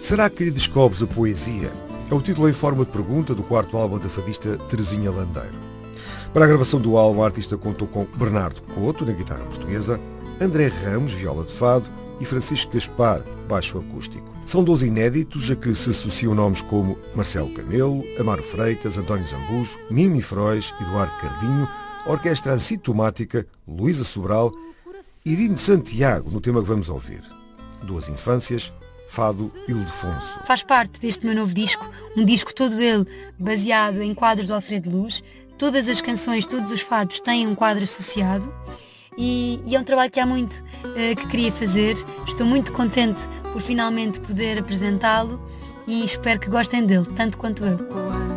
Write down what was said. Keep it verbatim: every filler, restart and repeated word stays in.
Será que descobres a poesia? É o título em forma de pergunta do quarto álbum da fadista Teresinha Landeiro. Para a gravação do álbum, a artista contou com Bernardo Couto, na guitarra portuguesa, André Ramos, viola de fado, e Francisco Gaspar, baixo acústico. São doze inéditos a que se associam nomes como Marcelo Camelo, Amaro Freitas, António Zambujo, Mimi Frois, Eduardo Cardinho, a orquestra assintomática, Luísa Sobral e Dino Santiago, no tema que vamos ouvir. Duas infâncias, Fado Ildefonso. Faz parte deste meu novo disco, um disco todo ele baseado em quadros do Alfredo Luz. Todas as canções, todos os fados têm um quadro associado e, e é um trabalho que há muito uh, que queria fazer. Estou muito contente por finalmente poder apresentá-lo e espero que gostem dele, tanto quanto eu.